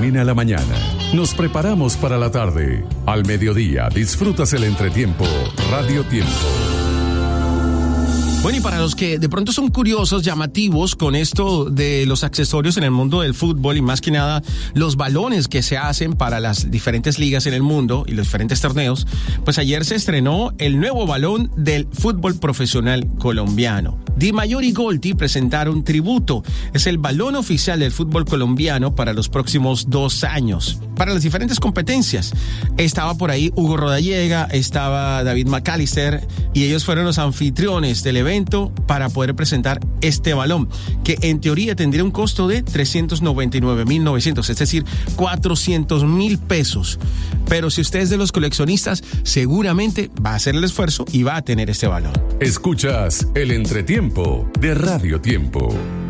termina la mañana. Nos preparamos para la tarde. Al mediodía disfrutas el entretiempo Radio Tiempo. Bueno, y para los que de pronto son curiosos, llamativos con esto de los accesorios en el mundo del fútbol y más que nada los balones que se hacen para las diferentes ligas en el mundo y los diferentes torneos, pues ayer se estrenó el nuevo balón del fútbol profesional colombiano. Di Mayor y Golti presentaron tributo. Es el balón oficial del fútbol colombiano para los próximos 2 años. Para las diferentes competencias. Estaba por ahí Hugo Rodallega, estaba David McAllister y ellos fueron los anfitriones del evento para poder presentar este balón, que en teoría tendría un costo de 399,900, es decir, 400,000 pesos. Pero si usted es de los coleccionistas, seguramente va a hacer el esfuerzo y va a tener este balón. Escuchas el entretiempo de Radio Tiempo.